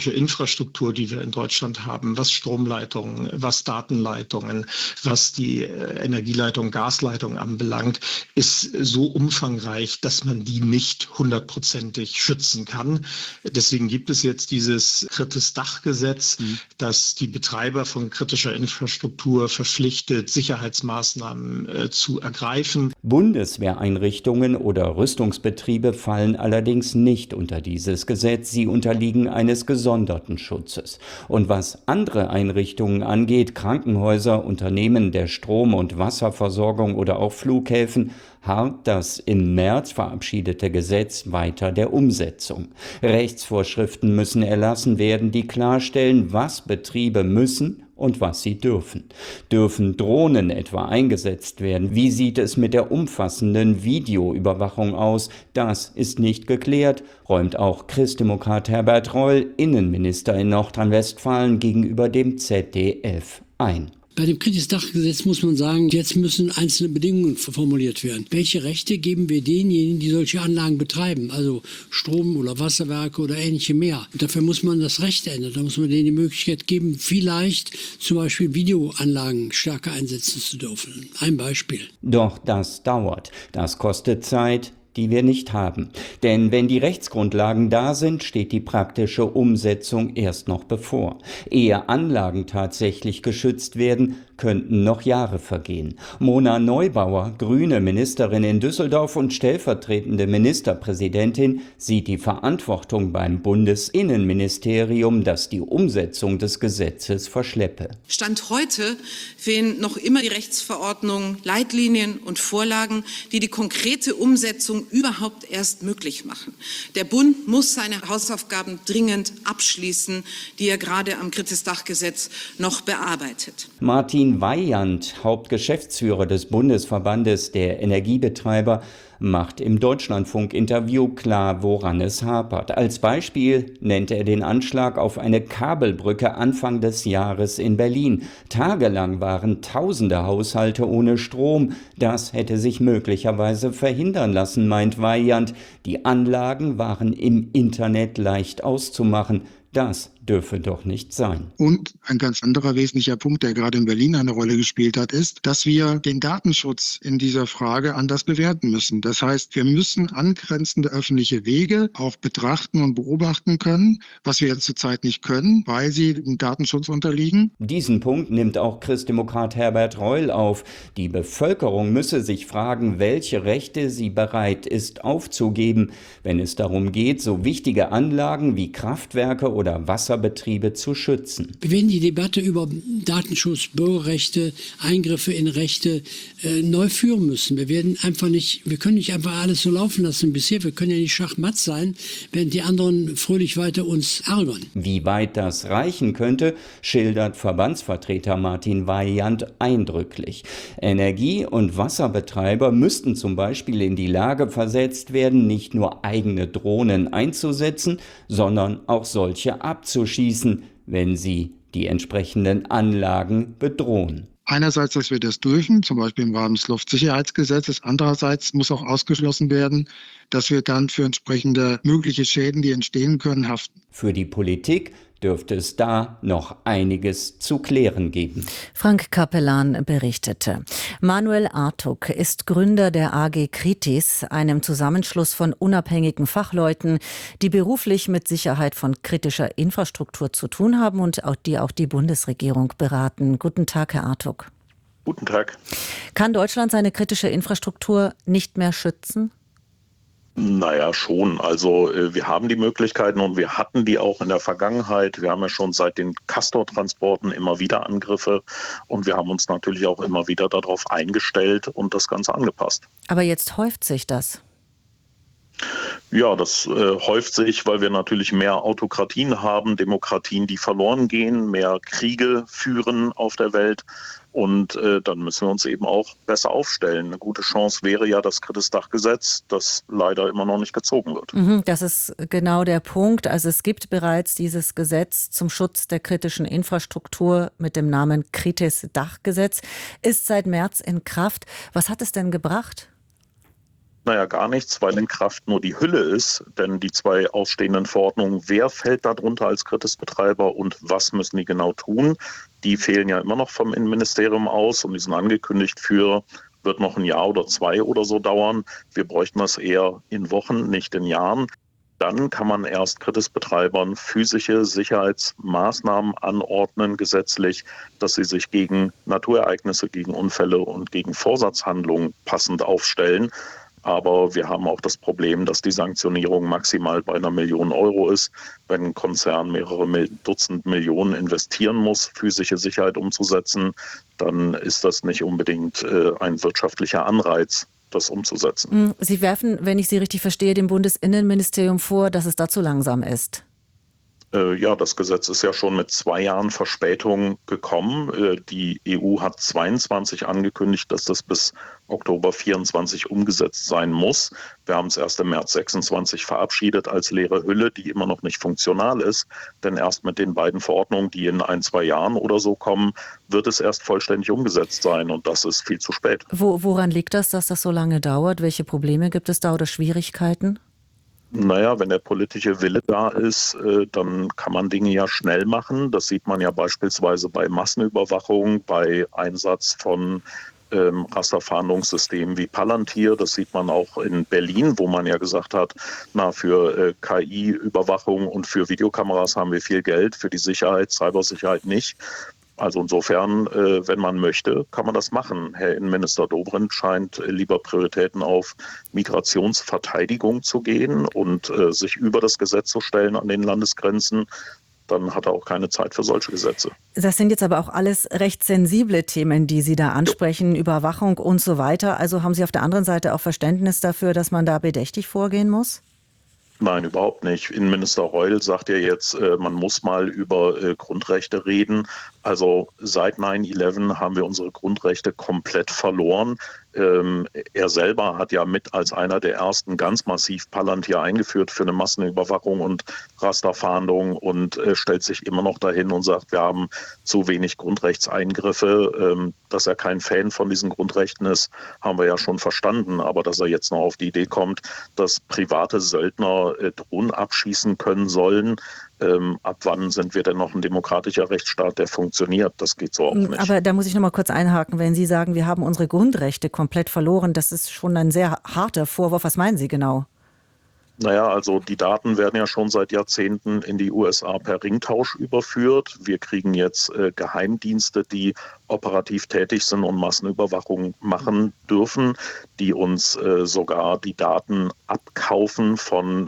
Infrastruktur, die wir in Deutschland haben, was Stromleitungen, was Datenleitungen, was die Energieleitung, Gasleitung anbelangt, ist so umfangreich, dass man die nicht 100%ig schützen kann. Deswegen gibt es jetzt dieses Kritis-Dach-Gesetz, das die Betreiber von kritischer Infrastruktur verpflichtet, Sicherheitsmaßnahmen zu ergreifen. Bundeswehreinrichtungen oder Rüstungsbetriebe fallen allerdings nicht unter dieses Gesetz. Sie unterliegen eines gesonderten Schutzes. Und was andere Einrichtungen angeht, Krankenhäuser, Unternehmen der Strom- und Wasserversorgung oder auch Flughäfen, harrt das im März verabschiedete Gesetz weiter der Umsetzung. Rechtsvorschriften müssen erlassen werden, die klarstellen, was Betriebe müssen und was sie dürfen. Dürfen Drohnen etwa eingesetzt werden? Wie sieht es mit der umfassenden Videoüberwachung aus? Das ist nicht geklärt, räumt auch Christdemokrat Herbert Reul, Innenminister in Nordrhein-Westfalen, gegenüber dem ZDF ein. Bei dem Kritis-Dach-Gesetz muss man sagen, jetzt müssen einzelne Bedingungen formuliert werden. Welche Rechte geben wir denjenigen, die solche Anlagen betreiben, also Strom- oder Wasserwerke oder ähnliche mehr? Und dafür muss man das Recht ändern. Da muss man denen die Möglichkeit geben, vielleicht zum Beispiel Videoanlagen stärker einsetzen zu dürfen. Ein Beispiel. Doch das dauert. Das kostet Zeit, die wir nicht haben. Denn wenn die Rechtsgrundlagen da sind, steht die praktische Umsetzung erst noch bevor. Ehe Anlagen tatsächlich geschützt werden, könnten noch Jahre vergehen. Mona Neubauer, grüne Ministerin in Düsseldorf und stellvertretende Ministerpräsidentin, sieht die Verantwortung beim Bundesinnenministerium, das die Umsetzung des Gesetzes verschleppe. Stand heute fehlen noch immer die Rechtsverordnungen, Leitlinien und Vorlagen, die die konkrete Umsetzung überhaupt erst möglich machen. Der Bund muss seine Hausaufgaben dringend abschließen, die er gerade am Kritis-Dach-Gesetz noch bearbeitet. Martin Weyand, Hauptgeschäftsführer des Bundesverbandes der Energiebetreiber, macht im Deutschlandfunk-Interview klar, woran es hapert. Als Beispiel nennt er den Anschlag auf eine Kabelbrücke Anfang des Jahres in Berlin. Tagelang waren tausende Haushalte ohne Strom. Das hätte sich möglicherweise verhindern lassen, meint Weyand. Die Anlagen waren im Internet leicht auszumachen. Das dürfe doch nicht sein. Und ein ganz anderer wesentlicher Punkt, der gerade in Berlin eine Rolle gespielt hat, ist, dass wir den Datenschutz in dieser Frage anders bewerten müssen. Das heißt, wir müssen angrenzende öffentliche Wege auch betrachten und beobachten können, was wir jetzt zurzeit nicht können, weil sie dem Datenschutz unterliegen. Diesen Punkt nimmt auch Christdemokrat Herbert Reul auf. Die Bevölkerung müsse sich fragen, welche Rechte sie bereit ist aufzugeben, wenn es darum geht, so wichtige Anlagen wie Kraftwerke oder Wasserbetriebe zu schützen. Wir werden die Debatte über Datenschutz, Bürgerrechte, Eingriffe in Rechte neu führen müssen. Wir können nicht einfach alles so laufen lassen wie bisher. Wir können ja nicht Schachmatt sein, während die anderen fröhlich weiter uns ärgern. Wie weit das reichen könnte, schildert Verbandsvertreter Martin Weyand eindrücklich. Energie- und Wasserbetreiber müssten zum Beispiel in die Lage versetzt werden, nicht nur eigene Drohnen einzusetzen, sondern auch solche abzuschießen, wenn sie die entsprechenden Anlagen bedrohen. Einerseits, dass wir das dürfen, zum Beispiel im Rahmen des Luftsicherheitsgesetzes. Andererseits muss auch ausgeschlossen werden, dass wir dann für entsprechende mögliche Schäden, die entstehen können, haften. Für die Politik dürfte es da noch einiges zu klären geben. Frank Capellan berichtete. Manuel Artuk ist Gründer der AG Kritis, einem Zusammenschluss von unabhängigen Fachleuten, die beruflich mit Sicherheit von kritischer Infrastruktur zu tun haben und auch die Bundesregierung beraten. Guten Tag, Herr Artuk. Guten Tag. Kann Deutschland seine kritische Infrastruktur nicht mehr schützen? Naja, schon. Also wir haben die Möglichkeiten und wir hatten die auch in der Vergangenheit. Wir haben ja schon seit den Castor-Transporten immer wieder Angriffe und wir haben uns natürlich auch immer wieder darauf eingestellt und das Ganze angepasst. Aber jetzt häuft sich das. Ja, das häuft sich, weil wir natürlich mehr Autokratien haben, Demokratien, die verloren gehen, mehr Kriege führen auf der Welt. Und dann müssen wir uns eben auch besser aufstellen. Eine gute Chance wäre ja das Kritis-Dach-Gesetz, das leider immer noch nicht gezogen wird. Das ist genau der Punkt. Also es gibt bereits dieses Gesetz zum Schutz der kritischen Infrastruktur mit dem Namen Kritis-Dach-Gesetz, ist seit März in Kraft. Was hat es denn gebracht? Naja, gar nichts, weil in Kraft nur die Hülle ist, denn die 2 ausstehenden Verordnungen, wer fällt darunter als Kritisbetreiber und was müssen die genau tun, die fehlen ja immer noch vom Innenministerium aus und die sind angekündigt wird noch 1 Jahr oder 2 oder so dauern. Wir bräuchten das eher in Wochen, nicht in Jahren. Dann kann man erst Kritisbetreibern physische Sicherheitsmaßnahmen anordnen, gesetzlich, dass sie sich gegen Naturereignisse, gegen Unfälle und gegen Vorsatzhandlungen passend aufstellen. Aber wir haben auch das Problem, dass die Sanktionierung maximal bei 1 Million Euro ist. Wenn ein Konzern mehrere Dutzend Millionen investieren muss, physische Sicherheit umzusetzen, dann ist das nicht unbedingt ein wirtschaftlicher Anreiz, das umzusetzen. Sie werfen, wenn ich Sie richtig verstehe, dem Bundesinnenministerium vor, dass es da zu langsam ist. Ja, das Gesetz ist ja schon mit 2 Jahren Verspätung gekommen. Die EU hat 22 angekündigt, dass das bis Oktober 24 umgesetzt sein muss. Wir haben es erst im März 26 verabschiedet als leere Hülle, die immer noch nicht funktional ist. Denn erst mit den beiden Verordnungen, die in 1-2 Jahren oder so kommen, wird es erst vollständig umgesetzt sein. Und das ist viel zu spät. Woran liegt das, dass das so lange dauert? Welche Probleme gibt es da oder Schwierigkeiten? Naja, wenn der politische Wille da ist, dann kann man Dinge ja schnell machen. Das sieht man ja beispielsweise bei Massenüberwachung, bei Einsatz von Rasterfahndungssystemen wie Palantir. Das sieht man auch in Berlin, wo man ja gesagt hat, für KI-Überwachung und für Videokameras haben wir viel Geld, für die Sicherheit, Cybersicherheit nicht. Also insofern, wenn man möchte, kann man das machen. Herr Innenminister Dobrindt scheint lieber Prioritäten auf Migrationsverteidigung zu gehen und sich über das Gesetz zu stellen an den Landesgrenzen. Dann hat er auch keine Zeit für solche Gesetze. Das sind jetzt aber auch alles recht sensible Themen, die Sie da ansprechen, Überwachung und so weiter. Also haben Sie auf der anderen Seite auch Verständnis dafür, dass man da bedächtig vorgehen muss? Nein, überhaupt nicht. Innenminister Reul sagt ja jetzt, man muss mal über Grundrechte reden. Also seit 9/11 haben wir unsere Grundrechte komplett verloren. Er selber hat ja mit als einer der ersten ganz massiv Palantir eingeführt für eine Massenüberwachung und Rasterfahndung und stellt sich immer noch dahin und sagt, wir haben zu wenig Grundrechtseingriffe. Dass er kein Fan von diesen Grundrechten ist, haben wir ja schon verstanden. Aber dass er jetzt noch auf die Idee kommt, dass private Söldner Drohnen abschießen können sollen, ab wann sind wir denn noch ein demokratischer Rechtsstaat, der funktioniert? Das geht so auch nicht. Aber da muss ich noch mal kurz einhaken. Wenn Sie sagen, wir haben unsere Grundrechte komplett verloren, das ist schon ein sehr harter Vorwurf. Was meinen Sie genau? Naja, also die Daten werden ja schon seit Jahrzehnten in die USA per Ringtausch überführt. Wir kriegen jetzt Geheimdienste, die operativ tätig sind und Massenüberwachung machen dürfen, die uns sogar die Daten abkaufen von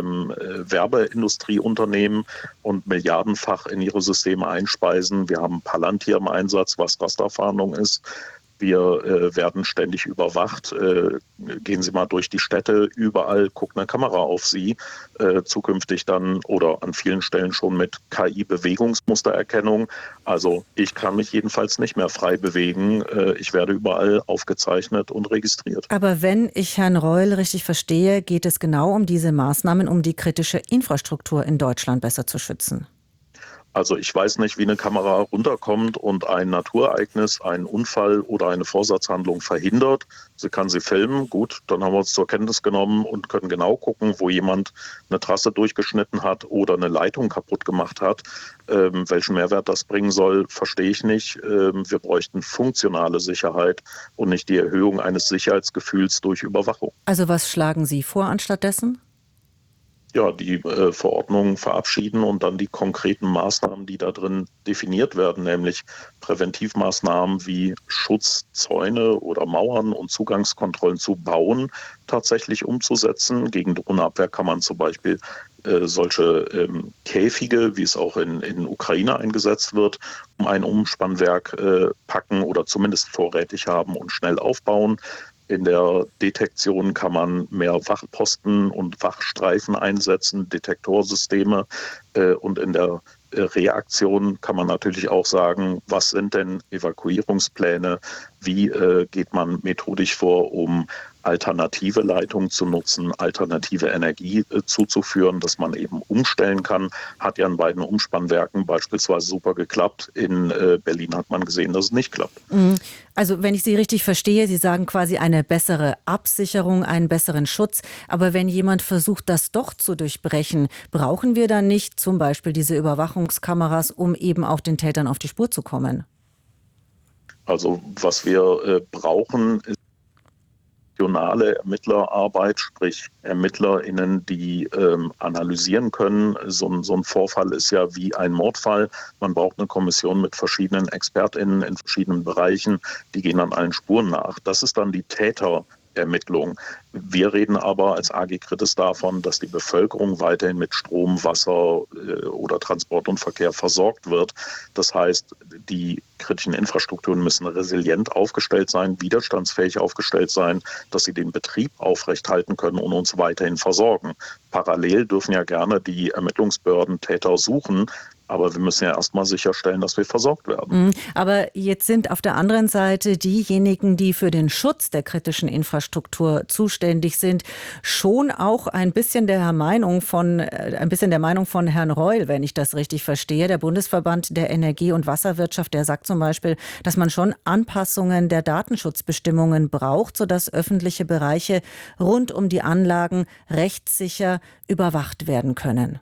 Werbeindustrieunternehmen und milliardenfach in ihre Systeme einspeisen. Wir haben Palantir im Einsatz, was Rasterfahndung ist. Wir werden ständig überwacht. Gehen Sie mal durch die Städte, überall guckt eine Kamera auf Sie. Zukünftig dann oder an vielen Stellen schon mit KI-Bewegungsmustererkennung. Also ich kann mich jedenfalls nicht mehr frei bewegen. Ich werde überall aufgezeichnet und registriert. Aber wenn ich Herrn Reul richtig verstehe, geht es genau um diese Maßnahmen, um die kritische Infrastruktur in Deutschland besser zu schützen. Also ich weiß nicht, wie eine Kamera runterkommt und ein Naturereignis, einen Unfall oder eine Vorsatzhandlung verhindert. Sie kann sie filmen, gut, dann haben wir uns zur Kenntnis genommen und können genau gucken, wo jemand eine Trasse durchgeschnitten hat oder eine Leitung kaputt gemacht hat. Welchen Mehrwert das bringen soll, verstehe ich nicht. Wir bräuchten funktionale Sicherheit und nicht die Erhöhung eines Sicherheitsgefühls durch Überwachung. Also was schlagen Sie vor anstattdessen? Ja, die Verordnungen verabschieden und dann die konkreten Maßnahmen, die da drin definiert werden, nämlich Präventivmaßnahmen wie Schutzzäune oder Mauern und Zugangskontrollen zu bauen, tatsächlich umzusetzen. Gegen Drohnenabwehr kann man zum Beispiel solche Käfige, wie es auch in Ukraine eingesetzt wird, um ein Umspannwerk packen oder zumindest vorrätig haben und schnell aufbauen. In der Detektion kann man mehr Wachposten und Wachstreifen einsetzen, Detektorsysteme. Und in der Reaktion kann man natürlich auch sagen, was sind denn Evakuierungspläne, wie geht man methodisch vor, um alternative Leitungen zu nutzen, alternative Energie zuzuführen, dass man eben umstellen kann. Hat ja in beiden Umspannwerken beispielsweise super geklappt. In Berlin hat man gesehen, dass es nicht klappt. Also wenn ich Sie richtig verstehe, Sie sagen quasi eine bessere Absicherung, einen besseren Schutz. Aber wenn jemand versucht, das doch zu durchbrechen, brauchen wir dann nicht zum Beispiel diese Überwachungskameras, um eben auch den Tätern auf die Spur zu kommen? Also was wir brauchen, ist regionale Ermittlerarbeit, sprich ErmittlerInnen, die analysieren können. So ein Vorfall ist ja wie ein Mordfall. Man braucht eine Kommission mit verschiedenen ExpertInnen in verschiedenen Bereichen, die gehen an allen Spuren nach. Das ist dann die Täterermittlung. Wir reden aber als AG Kritis davon, dass die Bevölkerung weiterhin mit Strom, Wasser oder Transport und Verkehr versorgt wird. Das heißt, die kritischen Infrastrukturen müssen resilient aufgestellt sein, widerstandsfähig aufgestellt sein, dass sie den Betrieb aufrechthalten können und uns weiterhin versorgen. Parallel dürfen ja gerne die Ermittlungsbehörden Täter suchen, aber wir müssen ja erstmal sicherstellen, dass wir versorgt werden. Aber jetzt sind auf der anderen Seite diejenigen, die für den Schutz der kritischen Infrastruktur zuständig sind, schon auch ein bisschen der Meinung von Herrn Reul, wenn ich das richtig verstehe. Der Bundesverband der Energie- und Wasserwirtschaft, der sagt zum Beispiel, dass man schon Anpassungen der Datenschutzbestimmungen braucht, sodass öffentliche Bereiche rund um die Anlagen rechtssicher überwacht werden können.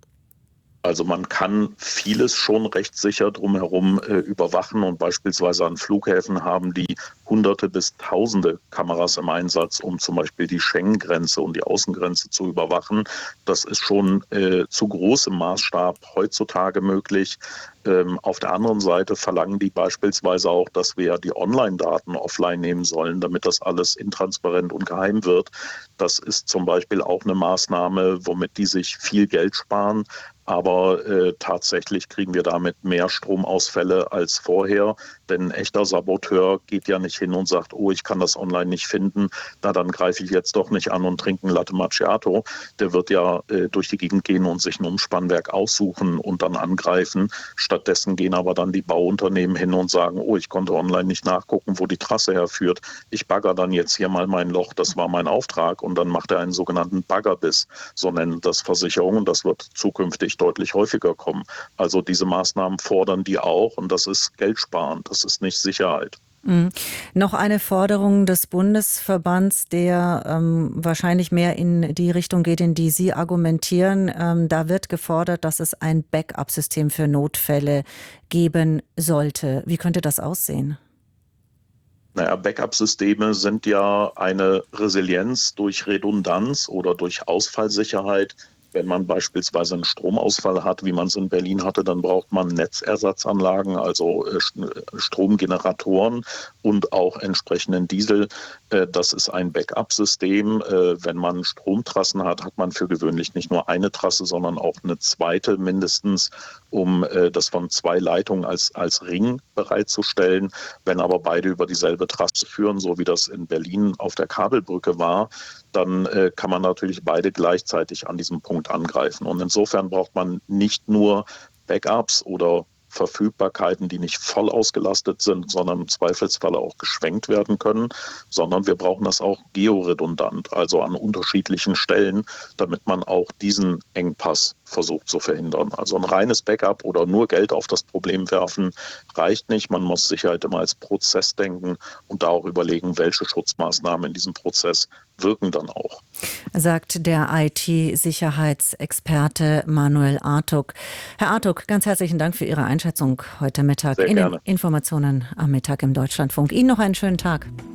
Also man kann vieles schon rechtssicher drumherum überwachen und beispielsweise an Flughäfen haben die Hunderte bis Tausende Kameras im Einsatz, um zum Beispiel die Schengen-Grenze und die Außengrenze zu überwachen. Das ist schon zu großem Maßstab heutzutage möglich. Auf der anderen Seite verlangen die beispielsweise auch, dass wir die Online-Daten offline nehmen sollen, damit das alles intransparent und geheim wird. Das ist zum Beispiel auch eine Maßnahme, womit die sich viel Geld sparen. Aber tatsächlich kriegen wir damit mehr Stromausfälle als vorher. Denn ein echter Saboteur geht ja nicht hin und sagt, oh, ich kann das online nicht finden, dann greife ich jetzt doch nicht an und trinke ein Latte Macchiato. Der wird ja durch die Gegend gehen und sich ein Umspannwerk aussuchen und dann angreifen. Stattdessen gehen aber dann die Bauunternehmen hin und sagen, oh, ich konnte online nicht nachgucken, wo die Trasse herführt. Ich bagger dann jetzt hier mal mein Loch, das war mein Auftrag. Und dann macht er einen sogenannten Baggerbiss. So nennen das Versicherungen. Das wird zukünftig deutlich häufiger kommen. Also diese Maßnahmen fordern die auch und das ist geldsparend, das ist nicht Sicherheit. Noch eine Forderung des Bundesverbands, der wahrscheinlich mehr in die Richtung geht, in die Sie argumentieren. Da wird gefordert, dass es ein Backup-System für Notfälle geben sollte. Wie könnte das aussehen? Naja, Backup-Systeme sind ja eine Resilienz durch Redundanz oder durch Ausfallsicherheit. Wenn man beispielsweise einen Stromausfall hat, wie man es in Berlin hatte, dann braucht man Netzersatzanlagen, also Stromgeneratoren und auch entsprechenden Diesel. Das ist ein Backup-System. Wenn man Stromtrassen hat, hat man für gewöhnlich nicht nur eine Trasse, sondern auch eine zweite mindestens, um das von zwei Leitungen als Ring bereitzustellen. Wenn aber beide über dieselbe Trasse führen, so wie das in Berlin auf der Kabelbrücke war, dann kann man natürlich beide gleichzeitig an diesem Punkt angreifen. Und insofern braucht man nicht nur Backups oder Verfügbarkeiten, die nicht voll ausgelastet sind, sondern im Zweifelsfalle auch geschwenkt werden können, sondern wir brauchen das auch georedundant, also an unterschiedlichen Stellen, damit man auch diesen Engpass versucht zu verhindern. Also ein reines Backup oder nur Geld auf das Problem werfen reicht nicht. Man muss Sicherheit immer als Prozess denken und da auch überlegen, welche Schutzmaßnahmen in diesem Prozess wirken dann auch. Sagt der IT-Sicherheitsexperte Manuel Artuk. Herr Artuk, ganz herzlichen Dank für Ihre Einschätzung heute Mittag in den Informationen am Mittag im Deutschlandfunk. Ihnen noch einen schönen Tag.